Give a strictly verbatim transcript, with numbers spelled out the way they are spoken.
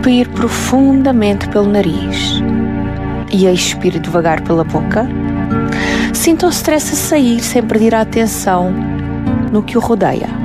Inspire profundamente pelo nariz e expire devagar pela boca. Sinta o stress a sair sem perder a atenção no que o rodeia.